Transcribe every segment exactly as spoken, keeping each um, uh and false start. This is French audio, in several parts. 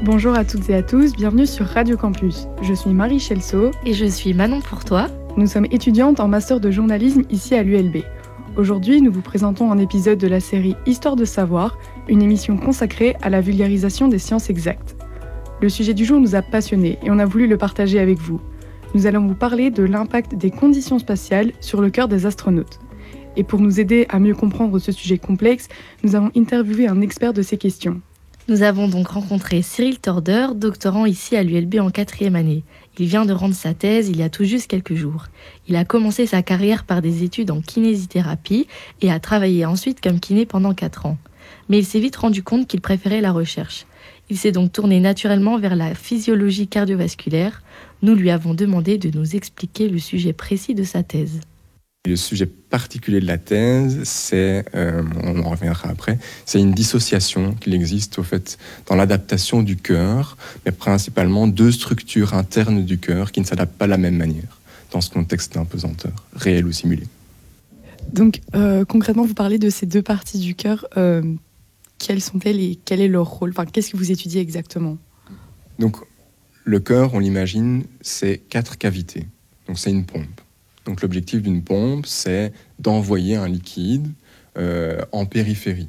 Bonjour à toutes et à tous, bienvenue sur Radio Campus. Je suis Marie Chelso. Et je suis Manon Pourtois. Nous sommes étudiantes en master de journalisme ici à l'U L B. Aujourd'hui, nous vous présentons un épisode de la série Histoire de savoir, une émission consacrée à la vulgarisation des sciences exactes. Le sujet du jour nous a passionnés et on a voulu le partager avec vous. Nous allons vous parler de l'impact des conditions spatiales sur le cœur des astronautes. Et pour nous aider à mieux comprendre ce sujet complexe, nous avons interviewé un expert de ces questions. Nous avons donc rencontré Cyril Torder, doctorant ici à l'U L B en quatrième année. Il vient de rendre sa thèse il y a tout juste quelques jours. Il a commencé sa carrière par des études en kinésithérapie et a travaillé ensuite comme kiné pendant quatre ans. Mais il s'est vite rendu compte qu'il préférait la recherche. Il s'est donc tourné naturellement vers la physiologie cardiovasculaire. Nous lui avons demandé de nous expliquer le sujet précis de sa thèse. Le sujet particulier de la thèse, c'est, euh, on en reviendra après, c'est une dissociation qu'il existe au fait dans l'adaptation du cœur, mais principalement deux structures internes du cœur qui ne s'adaptent pas de la même manière dans ce contexte d'impesanteur, réel ou simulé. Donc euh, concrètement, vous parlez de ces deux parties du cœur. Euh, quelles sont-elles et quel est leur rôle ? Enfin, qu'est-ce que vous étudiez exactement ? Donc le cœur, on l'imagine, c'est quatre cavités. Donc c'est une pompe. Donc l'objectif d'une pompe, c'est d'envoyer un liquide euh, en périphérie.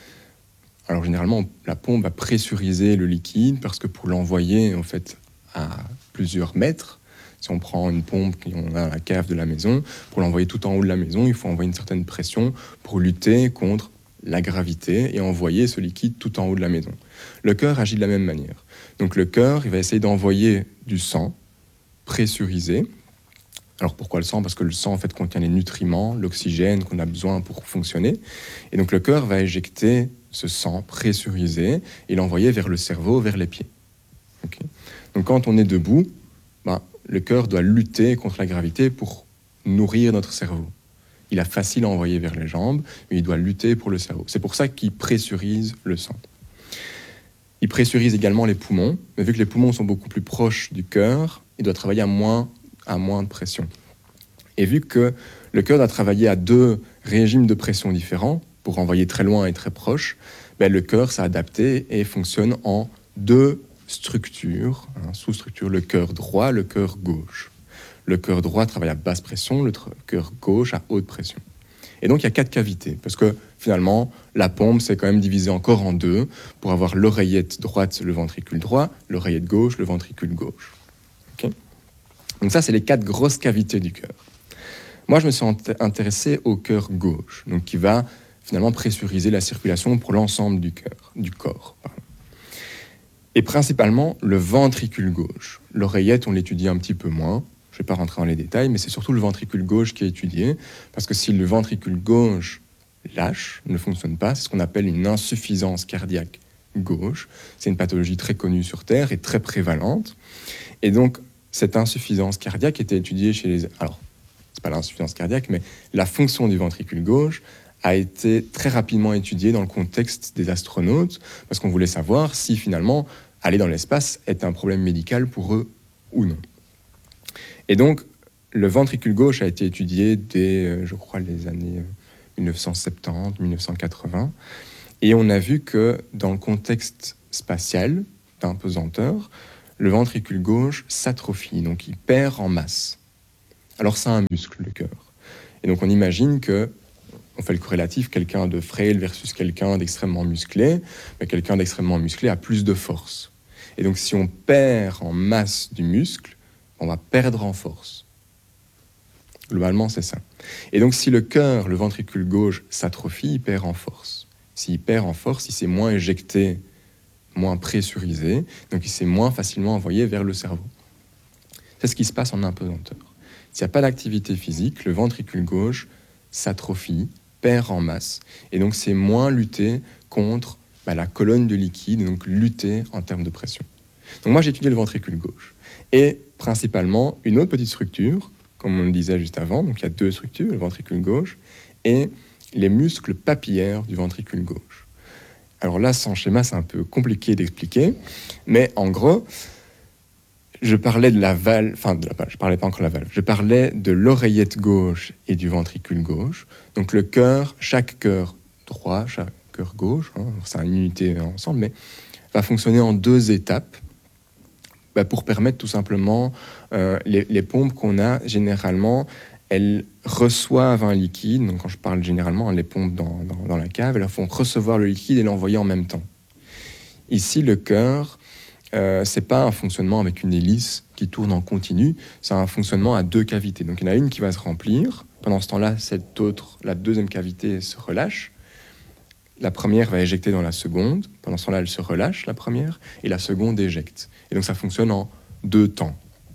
Alors généralement, la pompe va pressuriser le liquide parce que pour l'envoyer en fait à plusieurs mètres, si on prend une pompe qu'on a à la cave de la maison, pour l'envoyer tout en haut de la maison, il faut envoyer une certaine pression pour lutter contre la gravité et envoyer ce liquide tout en haut de la maison. Le cœur agit de la même manière. Donc le cœur, il va essayer d'envoyer du sang pressurisé. Alors pourquoi le sang ? Parce que le sang en fait contient les nutriments, l'oxygène qu'on a besoin pour fonctionner. Et donc le cœur va éjecter ce sang pressurisé et l'envoyer vers le cerveau, vers les pieds. Okay. Donc quand on est debout, ben, le cœur doit lutter contre la gravité pour nourrir notre cerveau. Il est facile à envoyer vers les jambes, mais il doit lutter pour le cerveau. C'est pour ça qu'il pressurise le sang. Il pressurise également les poumons, mais vu que les poumons sont beaucoup plus proches du cœur, il doit travailler à moins à moins de pression. Et vu que le cœur doit travailler à deux régimes de pression différents, pour envoyer très loin et très proche, ben le cœur s'est adapté et fonctionne en deux structures, hein, sous-structures, le cœur droit, le cœur gauche. Le cœur droit travaille à basse pression, le tr- cœur gauche à haute pression. Et donc il y a quatre cavités, parce que finalement, la pompe s'est quand même divisée encore en deux, pour avoir l'oreillette droite, le ventricule droit, l'oreillette gauche, le ventricule gauche. Okay ? Donc ça, c'est les quatre grosses cavités du cœur. Moi, je me suis intéressé au cœur gauche, donc qui va finalement pressuriser la circulation pour l'ensemble du cœur, du corps. Pardon. Et principalement le ventricule gauche. L'oreillette, on l'étudie un petit peu moins. Je ne vais pas rentrer dans les détails, mais c'est surtout le ventricule gauche qui est étudié, parce que si le ventricule gauche lâche, ne fonctionne pas, c'est ce qu'on appelle une insuffisance cardiaque gauche. C'est une pathologie très connue sur Terre et très prévalente. Et donc, cette insuffisance cardiaque était étudiée chez les... Alors, c'est pas l'insuffisance cardiaque, mais la fonction du ventricule gauche a été très rapidement étudiée dans le contexte des astronautes, parce qu'on voulait savoir si, finalement, aller dans l'espace est un problème médical pour eux ou non. Et donc, le ventricule gauche a été étudié dès, je crois, les années dix-neuf cent soixante-dix, dix-neuf cent quatre-vingts, et on a vu que, dans le contexte spatial d'impesanteur, le ventricule gauche s'atrophie, donc il perd en masse. Alors c'est un muscle, le cœur. Et donc on imagine que, on fait le corrélatif, quelqu'un de frêle versus quelqu'un d'extrêmement musclé, mais quelqu'un d'extrêmement musclé a plus de force. Et donc si on perd en masse du muscle, on va perdre en force. Globalement, c'est ça. Et donc si le cœur, le ventricule gauche s'atrophie, il perd en force. S'il perd en force, il s'est moins éjecté, moins pressurisé, donc il s'est moins facilement envoyé vers le cerveau. C'est ce qui se passe en impesanteur. S'il n'y a pas d'activité physique, le ventricule gauche s'atrophie, perd en masse, et donc c'est moins lutter contre bah, la colonne de liquide, donc lutter en termes de pression. Donc moi j'ai étudié le ventricule gauche, et principalement une autre petite structure, comme on le disait juste avant, donc il y a deux structures, le ventricule gauche, et les muscles papillaires du ventricule gauche. Alors là, sans schéma, c'est un peu compliqué d'expliquer, mais en gros, je parlais de la valve, enfin, de la, je parlais pas encore de la valve, je parlais de l'oreillette gauche et du ventricule gauche. Donc le cœur, chaque cœur droit, chaque cœur gauche, hein, c'est une unité ensemble, mais va fonctionner en deux étapes bah, pour permettre tout simplement euh, les, les pompes qu'on a généralement, elles reçoivent un liquide. Donc quand je parle généralement, les pompes dans, dans, dans la cave, elles font recevoir le liquide et l'envoyer en même temps. Ici, le cœur, euh, c'est pas un fonctionnement avec une hélice qui tourne en continu, c'est un fonctionnement à deux cavités. Donc il y en a une qui va se remplir. Pendant ce temps-là, cette autre, la deuxième cavité se relâche. La première va éjecter dans la seconde. Pendant ce temps-là, elle se relâche, la première, et la seconde éjecte. Et donc ça fonctionne en deux temps.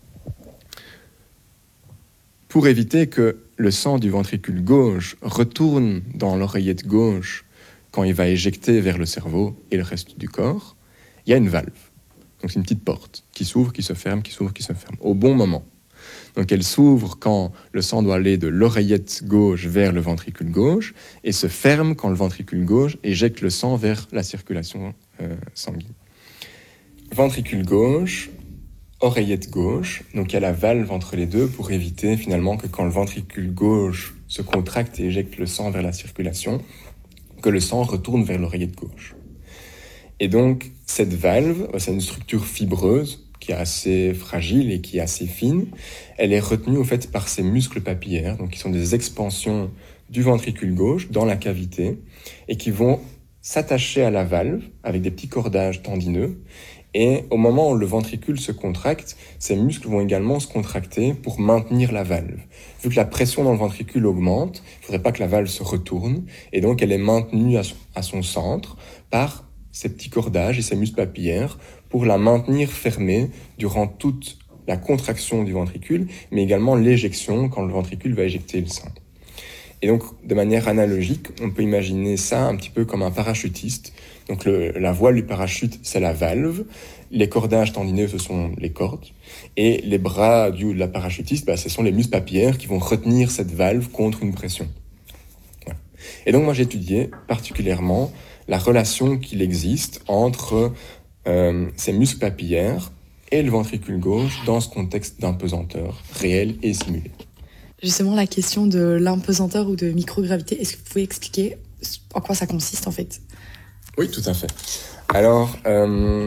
Pour éviter que le sang du ventricule gauche retourne dans l'oreillette gauche quand il va éjecter vers le cerveau et le reste du corps, il y a une valve. Donc c'est une petite porte qui s'ouvre, qui se ferme, qui s'ouvre, qui se ferme, au bon moment. Donc elle s'ouvre quand le sang doit aller de l'oreillette gauche vers le ventricule gauche et se ferme quand le ventricule gauche éjecte le sang vers la circulation euh, sanguine. Ventricule gauche, oreillette gauche, donc il y a la valve entre les deux pour éviter finalement que quand le ventricule gauche se contracte et éjecte le sang vers la circulation, que le sang retourne vers l'oreillette gauche. Et donc cette valve, c'est une structure fibreuse qui est assez fragile et qui est assez fine. Elle est retenue au fait par ces muscles papillaires, donc qui sont des expansions du ventricule gauche dans la cavité et qui vont s'attacher à la valve avec des petits cordages tendineux. Et au moment où le ventricule se contracte, ces muscles vont également se contracter pour maintenir la valve. Vu que la pression dans le ventricule augmente, il ne faudrait pas que la valve se retourne, et donc elle est maintenue à son, à son centre par ces petits cordages et ces muscles papillaires pour la maintenir fermée durant toute la contraction du ventricule, mais également l'éjection quand le ventricule va éjecter le sang. Et donc, de manière analogique, on peut imaginer ça un petit peu comme un parachutiste. Donc, le, la voile du parachute, c'est la valve. Les cordages tendineux, ce sont les cordes. Et les bras du, de la parachutiste, bah, ce sont les muscles papillaires qui vont retenir cette valve contre une pression. Voilà. Et donc, moi, j'ai étudié particulièrement la relation qu'il existe entre euh, ces muscles papillaires et le ventricule gauche dans ce contexte d'impesanteur réel et simulé. Justement, la question de l'impesanteur ou de microgravité, est-ce que vous pouvez expliquer en quoi ça consiste en fait ? Oui, tout à fait. Alors, euh,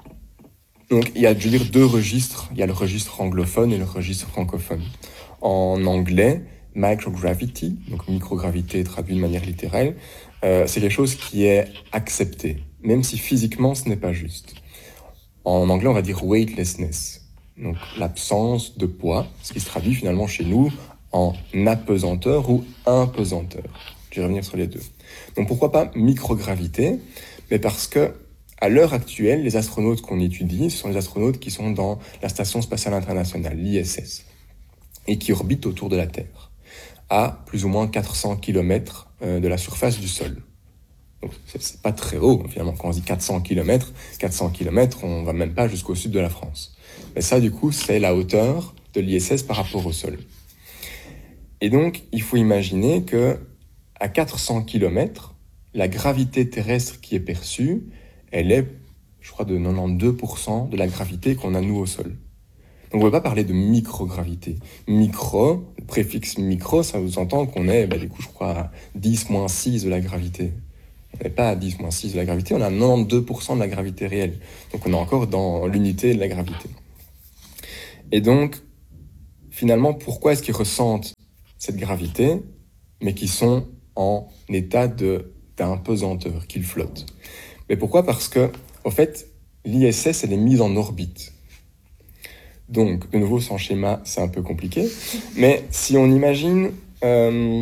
donc, il y a, je veux dire, deux registres. Il y a le registre anglophone et le registre francophone. En anglais, microgravity, donc microgravité traduit de manière littérale, euh, c'est quelque chose qui est accepté, même si physiquement ce n'est pas juste. En anglais, on va dire weightlessness, donc l'absence de poids, ce qui se traduit finalement chez nous en apesanteur ou impesanteur. Je vais revenir sur les deux. Donc pourquoi pas microgravité ? Mais parce que à l'heure actuelle, les astronautes qu'on étudie, ce sont les astronautes qui sont dans la Station spatiale internationale, l'I S S, et qui orbitent autour de la Terre, à plus ou moins quatre cents kilomètres de la surface du sol. Donc c'est, c'est pas très haut, finalement, quand on dit quatre cents kilomètres, quatre cents kilomètres, on va même pas jusqu'au sud de la France. Mais ça, du coup, c'est la hauteur de l'I S S par rapport au sol. Et donc, il faut imaginer que à quatre cents kilomètres, la gravité terrestre qui est perçue, elle est, je crois, de quatre-vingt-douze pour cent de la gravité qu'on a nous au sol. Donc on ne peut pas parler de microgravité. Micro, le préfixe micro, ça vous entend qu'on est, bah, du coup, je crois, à dix moins six de la gravité. On n'est pas à dix moins six de la gravité, on a quatre-vingt-douze pour cent de la gravité réelle. Donc on est encore dans l'unité de la gravité. Et donc, finalement, pourquoi est-ce qu'ils ressentent cette gravité, mais qui sont en état de, d'impesanteur, qu'ils flottent? Mais pourquoi ? Parce que, au fait, l'I S S, elle est mise en orbite. Donc, de nouveau, sans schéma, c'est un peu compliqué. Mais si on imagine, euh,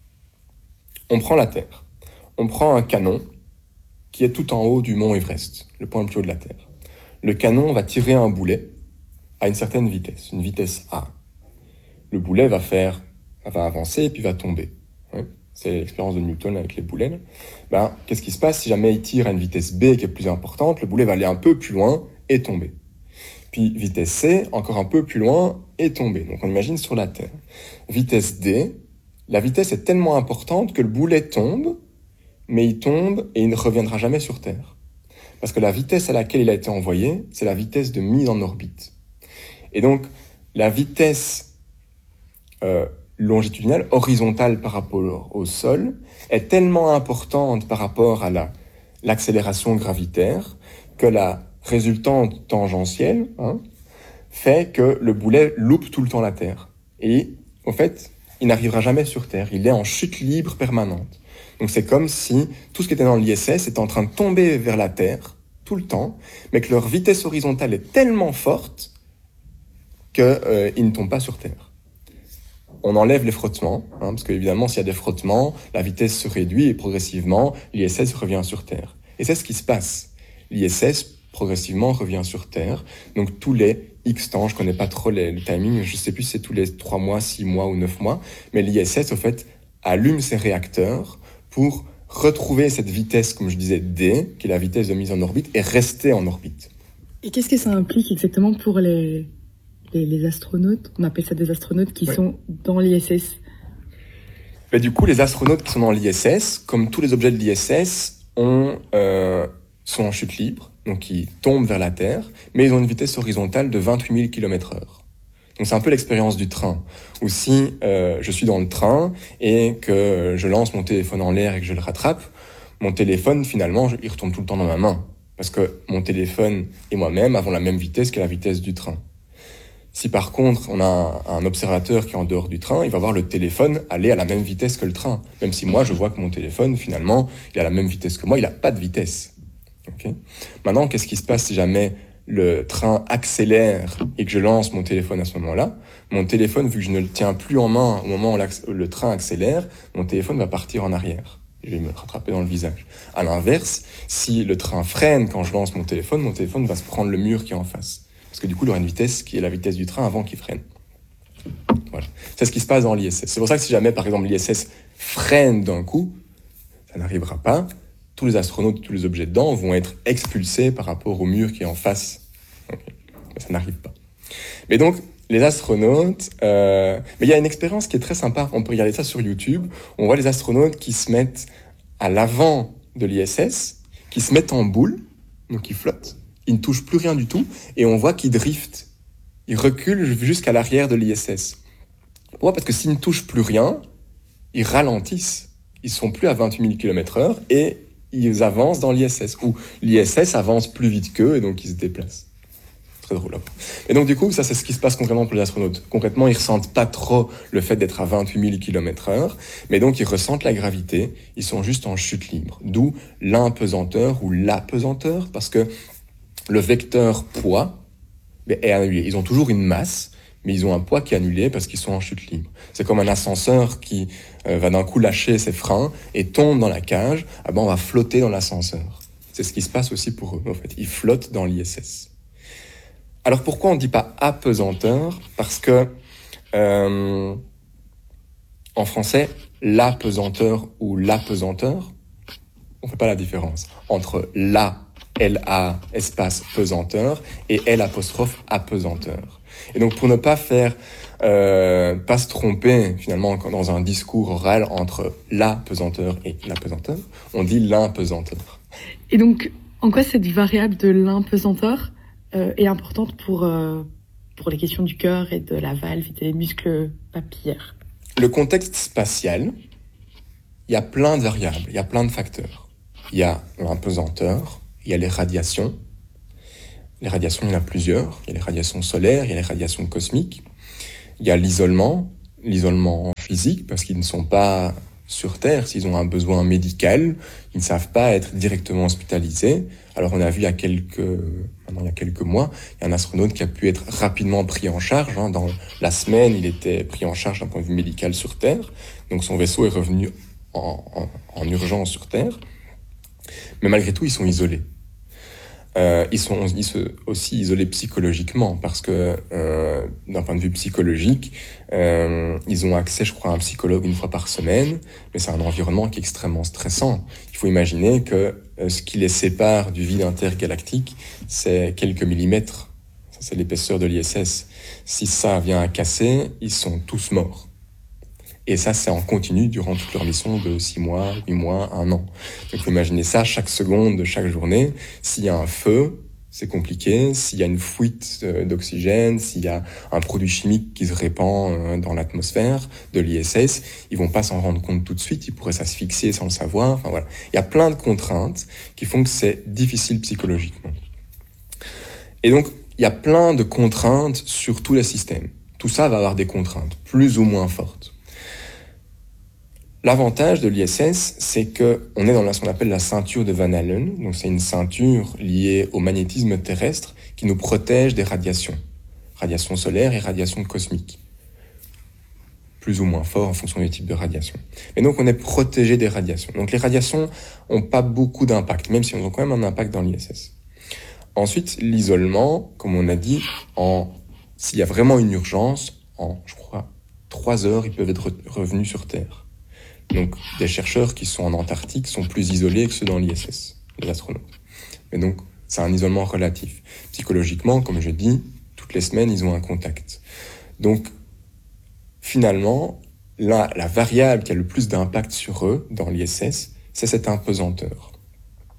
on prend la Terre. On prend un canon qui est tout en haut du mont Everest, le point le plus haut de la Terre. Le canon va tirer un boulet à une certaine vitesse, une vitesse A. Le boulet va faire, va avancer et puis va tomber. Ouais. C'est l'expérience de Newton avec les boulets. Ben, qu'est-ce qui se passe si jamais il tire à une vitesse B qui est plus importante? Le boulet va aller un peu plus loin et tomber. Puis vitesse C, encore un peu plus loin et tomber. Donc on imagine sur la Terre. Vitesse D, la vitesse est tellement importante que le boulet tombe, mais il tombe et il ne reviendra jamais sur Terre. Parce que la vitesse à laquelle il a été envoyé, c'est la vitesse de mise en orbite. Et donc, la vitesse euh, longitudinale, horizontale par rapport au sol, est tellement importante par rapport à la, l'accélération gravitaire que la résultante tangentielle hein, fait que le boulet loupe tout le temps la Terre. Et en fait, il n'arrivera jamais sur Terre. Il est en chute libre permanente. Donc c'est comme si tout ce qui était dans l'I S S était en train de tomber vers la Terre tout le temps, mais que leur vitesse horizontale est tellement forte qu'ils euh, ne tombent pas sur Terre. On enlève les frottements, hein, parce qu'évidemment, s'il y a des frottements, la vitesse se réduit et progressivement, l'I S S revient sur Terre. Et c'est ce qui se passe. L'I S S, progressivement, revient sur Terre. Donc, tous les X temps, je connais pas trop les, le timing, je sais plus si c'est tous les trois mois, six mois ou neuf mois, mais l'I S S, au fait, allume ses réacteurs pour retrouver cette vitesse, comme je disais, D, qui est la vitesse de mise en orbite, et rester en orbite. Et qu'est-ce que ça implique exactement pour les... Les, les astronautes, on appelle ça des astronautes qui oui. sont dans l'I S S. Mais du coup, les astronautes qui sont dans l'I S S, comme tous les objets de l'I S S, ont, euh, sont en chute libre, donc ils tombent vers la Terre, mais ils ont une vitesse horizontale de vingt-huit mille kilomètres heure. Donc c'est un peu l'expérience du train, où si euh, je suis dans le train et que je lance mon téléphone en l'air et que je le rattrape, mon téléphone, finalement, il retombe tout le temps dans ma main, parce que mon téléphone et moi-même avons la même vitesse que la vitesse du train. Si par contre, on a un, un observateur qui est en dehors du train, il va voir le téléphone aller à la même vitesse que le train. Même si moi, je vois que mon téléphone, finalement, il a la même vitesse que moi, il n'a pas de vitesse. Okay. Maintenant, qu'est-ce qui se passe si jamais le train accélère et que je lance mon téléphone à ce moment-là? Mon téléphone, vu que je ne le tiens plus en main au moment où le train accélère, mon téléphone va partir en arrière. Je vais me rattraper dans le visage. À l'inverse, si le train freine quand je lance mon téléphone, mon téléphone va se prendre le mur qui est en face. Parce que du coup, il aura une vitesse qui est la vitesse du train avant qu'il freine. Voilà. C'est ce qui se passe dans l'I S S. C'est pour ça que si jamais, par exemple, l'I S S freine d'un coup, ça n'arrivera pas. Tous les astronautes, tous les objets dedans vont être expulsés par rapport au mur qui est en face. Okay. Mais ça n'arrive pas. Mais donc, les astronautes... Euh... Mais il y a une expérience qui est très sympa. On peut regarder ça sur YouTube. On voit les astronautes qui se mettent à l'avant de l'I S S, qui se mettent en boule, donc ils flottent. Ils ne touchent plus rien du tout, et on voit qu'ils driftent. Ils reculent jusqu'à l'arrière de l'I S S. Pourquoi ? Parce que s'ils ne touchent plus rien, ils ralentissent. Ils ne sont plus à vingt-huit mille kilomètres heure, et ils avancent dans l'I S S. Ou l'I S S avance plus vite qu'eux, et donc ils se déplacent. Très drôle. Et donc du coup, ça c'est ce qui se passe concrètement pour les astronautes. Concrètement, ils ressentent pas trop le fait d'être à vingt-huit mille kilomètres heure, mais donc ils ressentent la gravité, ils sont juste en chute libre. D'où l'impesanteur ou l'apesanteur, parce que le vecteur poids est annulé. Ils ont toujours une masse, mais ils ont un poids qui est annulé parce qu'ils sont en chute libre. C'est comme un ascenseur qui euh, va d'un coup lâcher ses freins et tombe dans la cage. Ah ben on va flotter dans l'ascenseur. C'est ce qui se passe aussi pour eux, en fait. Ils flottent dans l'I S S. Alors pourquoi on ne dit pas apesanteur ? Parce que euh, en français, l'apesanteur ou l'apesanteur, on ne fait pas la différence entre la L A espace pesanteur et L apostrophe apesanteur. Et donc pour ne pas faire, euh, pas se tromper finalement dans un discours oral entre la pesanteur et l'apesanteur, on dit l'impesanteur. Et donc en quoi cette variable de l'impesanteur euh, est importante pour, euh, pour les questions du cœur et de la valve et des muscles papillaires ? Le contexte spatial, il y a plein de variables, il y a plein de facteurs. Il y a l'impesanteur, il y a les radiations. Les radiations, il y en a plusieurs. Il y a les radiations solaires, il y a les radiations cosmiques. Il y a l'isolement, l'isolement physique, parce qu'ils ne sont pas sur Terre. S'ils ont un besoin médical, ils ne savent pas être directement hospitalisés. Alors on a vu il y a quelques, maintenant, il y a quelques mois, il y a un astronaute qui a pu être rapidement pris en charge. Hein. Dans la semaine, il était pris en charge d'un point de vue médical sur Terre. Donc son vaisseau est revenu en, en, en urgence sur Terre. Mais malgré tout, ils sont isolés. Euh, ils sont ils sont aussi isolés psychologiquement parce que euh, d'un point de vue psychologique, euh, ils ont accès, je crois, à un psychologue une fois par semaine, mais c'est un environnement qui est extrêmement stressant. Il faut imaginer que euh, ce qui les sépare du vide intergalactique, c'est quelques millimètres. Ça, c'est l'épaisseur de l'I S S. Si ça vient à casser, ils sont tous morts. Et ça, c'est en continu durant toute leur mission de six mois, huit mois, un an. Donc, vous imaginez ça chaque seconde de chaque journée. S'il y a un feu, c'est compliqué. S'il y a une fuite d'oxygène, s'il y a un produit chimique qui se répand dans l'atmosphère de l'I S S, ils vont pas s'en rendre compte tout de suite. Ils pourraient s'asphyxier sans le savoir. Enfin, voilà. Il y a plein de contraintes qui font que c'est difficile psychologiquement. Et donc, il y a plein de contraintes sur tous les systèmes. Tout ça va avoir des contraintes, plus ou moins fortes. L'avantage de l'I S S, c'est qu'on est dans ce qu'on appelle la ceinture de Van Allen. Donc, c'est une ceinture liée au magnétisme terrestre qui nous protège des radiations. Radiations solaires et radiations cosmiques. Plus ou moins fort en fonction du type de radiation. Et donc, on est protégé des radiations. Donc, les radiations n'ont pas beaucoup d'impact, même si elles ont quand même un impact dans l'I S S. Ensuite, l'isolement, comme on a dit, en, s'il y a vraiment une urgence, en, je crois, trois heures, ils peuvent être revenus sur Terre. Donc, des chercheurs qui sont en Antarctique sont plus isolés que ceux dans l'I S S, les astronautes. Mais donc, c'est un isolement relatif. Psychologiquement, comme je dis, toutes les semaines, ils ont un contact. Donc, finalement, la, la variable qui a le plus d'impact sur eux dans l'I S S, c'est cette impesanteur. Okay ?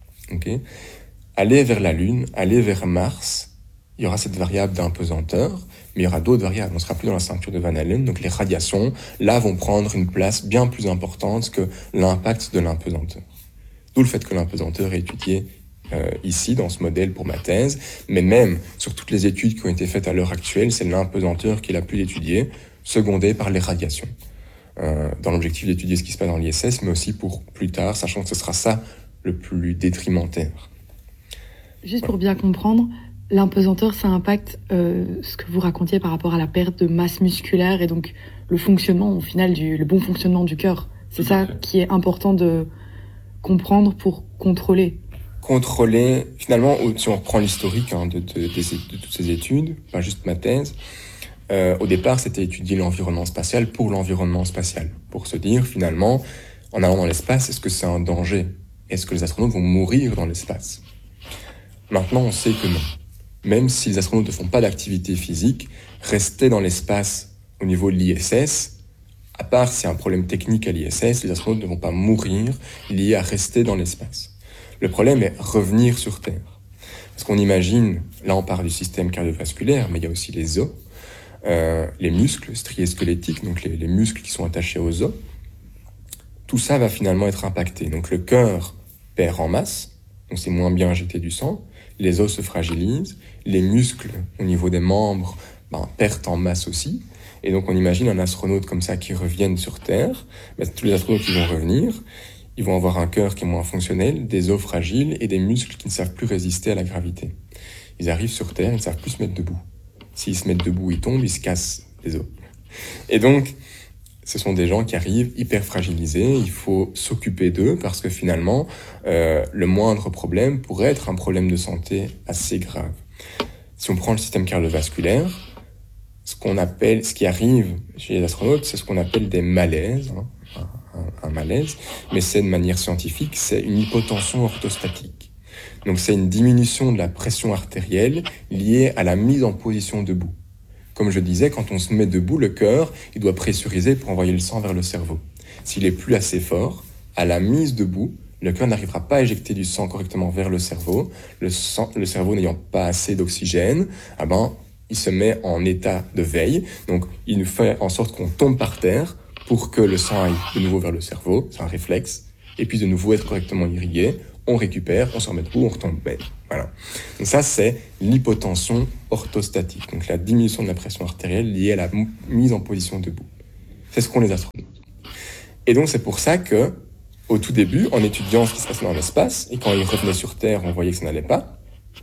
Aller vers la Lune, aller vers Mars, il y aura cette variable d'impesanteur, mais il y aura d'autres variables. On ne sera plus dans la ceinture de Van Allen, donc les radiations, là, vont prendre une place bien plus importante que l'impact de l'impesanteur. D'où le fait que l'impesanteur est étudiée euh, ici, dans ce modèle pour ma thèse, mais même sur toutes les études qui ont été faites à l'heure actuelle, c'est l'impesanteur qui est la plus étudiée, secondée par les radiations. Euh, dans l'objectif d'étudier ce qui se passe dans l'I S S, mais aussi pour plus tard, sachant que ce sera ça le plus détrimentaire. Juste pour bien comprendre, l'impesanteur, ça impacte euh, ce que vous racontiez par rapport à la perte de masse musculaire et donc le fonctionnement, au final, du, le bon fonctionnement du cœur. C'est ça qui est important de comprendre pour contrôler. Contrôler, finalement, si on reprend l'historique hein, de, de, de, de toutes ces études, pas juste ma thèse, euh, au départ, c'était étudier l'environnement spatial pour l'environnement spatial. Pour se dire, finalement, en allant dans l'espace, est-ce que c'est un danger ? Est-ce que les astronautes vont mourir dans l'espace ? Maintenant, on sait que non. Même si les astronautes ne font pas d'activité physique, rester dans l'espace au niveau de l'I S S, à part s'il y a un problème technique à l'I S S, les astronautes ne vont pas mourir liés à rester dans l'espace. Le problème est revenir sur Terre. Parce qu'on imagine, là on parle du système cardiovasculaire, mais il y a aussi les os, euh, les muscles striés squelettiques, donc les, les muscles qui sont attachés aux os. Tout ça va finalement être impacté. Donc le cœur perd en masse, donc c'est moins bien injecté du sang, les os se fragilisent, les muscles au niveau des membres ben, perdent en masse aussi, et donc on imagine un astronaute comme ça qui revienne sur Terre, ben, tous les astronautes qui vont revenir, ils vont avoir un cœur qui est moins fonctionnel, des os fragiles et des muscles qui ne savent plus résister à la gravité. Ils arrivent sur Terre, ils ne savent plus se mettre debout. S'ils se mettent debout, ils tombent, ils se cassent les os. Et donc, ce sont des gens qui arrivent hyper fragilisés, il faut s'occuper d'eux parce que finalement, euh, le moindre problème pourrait être un problème de santé assez grave. Si on prend le système cardiovasculaire, ce qu'on appelle, ce qui arrive chez les astronautes, c'est ce qu'on appelle des malaises, hein, un, un, un malaise, mais c'est de manière scientifique, c'est une hypotension orthostatique. Donc c'est une diminution de la pression artérielle liée à la mise en position debout. Comme je disais, quand on se met debout, le cœur, il doit pressuriser pour envoyer le sang vers le cerveau. S'il est plus assez fort, à la mise debout, le cœur n'arrivera pas à éjecter du sang correctement vers le cerveau. Le, sang, le cerveau n'ayant pas assez d'oxygène, ah ben, il se met en état de veille. Donc, il nous fait en sorte qu'on tombe par terre pour que le sang aille de nouveau vers le cerveau. C'est un réflexe. Et puis, de nouveau être correctement irrigué. On récupère, on se remet debout, on retombe. Ben, voilà. Donc ça, c'est l'hypotension orthostatique. Donc la diminution de la pression artérielle liée à la m- mise en position debout. C'est ce qu'ont les astronautes. Et donc c'est pour ça que, au tout début, en étudiant ce qui se passait dans l'espace, et quand ils revenaient sur Terre, on voyait que ça n'allait pas.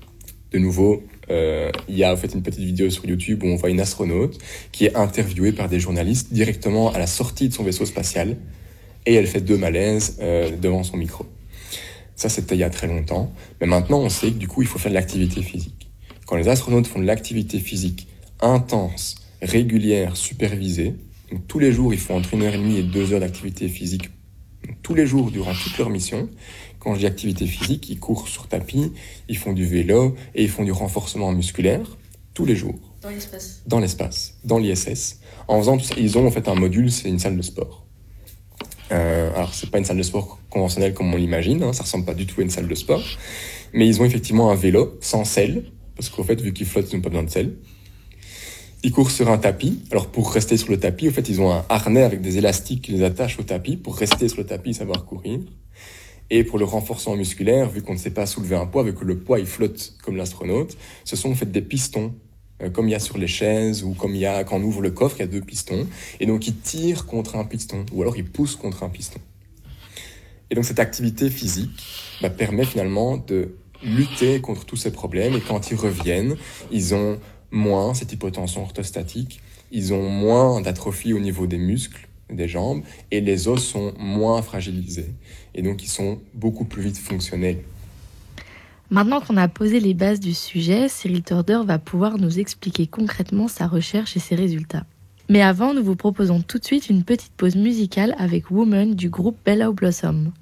De nouveau, euh, il y a en fait une petite vidéo sur YouTube où on voit une astronaute qui est interviewée par des journalistes directement à la sortie de son vaisseau spatial, et elle fait deux malaises euh, devant son micro. Ça, c'était il y a très longtemps. Mais maintenant, on sait que du coup, il faut faire de l'activité physique. Quand les astronautes font de l'activité physique intense, régulière, supervisée, donc tous les jours, ils font entre une heure et demie et deux heures d'activité physique, donc tous les jours, durant toute leur mission. Quand je dis activité physique, ils courent sur tapis, ils font du vélo et ils font du renforcement musculaire tous les jours. Dans l'espace. Dans l'espace, dans l'I S S. En faisant tout ça, ils ont en fait un module, c'est une salle de sport. Euh, alors, c'est pas une salle de sport conventionnelle comme on l'imagine, hein, ça ressemble pas du tout à une salle de sport, mais ils ont effectivement un vélo sans selle, parce qu'en fait, vu qu'ils flottent, ils n'ont pas besoin de selle. Ils courent sur un tapis. Alors, pour rester sur le tapis, en fait, ils ont un harnais avec des élastiques qui les attachent au tapis pour rester sur le tapis et savoir courir. Et pour le renforcement musculaire, vu qu'on ne sait pas soulever un poids, vu que le poids il flotte comme l'astronaute, ce sont en fait des pistons, euh, comme il y a sur les chaises ou comme il y a quand on ouvre le coffre, il y a deux pistons. Et donc ils tirent contre un piston ou alors ils poussent contre un piston. Et donc cette activité physique bah, permet finalement de lutter contre tous ces problèmes. Et quand ils reviennent, ils ont moins cette hypotension orthostatique, ils ont moins d'atrophie au niveau des muscles, des jambes, et les os sont moins fragilisés. Et donc, ils sont beaucoup plus vite fonctionnels. Maintenant qu'on a posé les bases du sujet, Cyril Torder va pouvoir nous expliquer concrètement sa recherche et ses résultats. Mais avant, nous vous proposons tout de suite une petite pause musicale avec Woman du groupe Bella Blossom.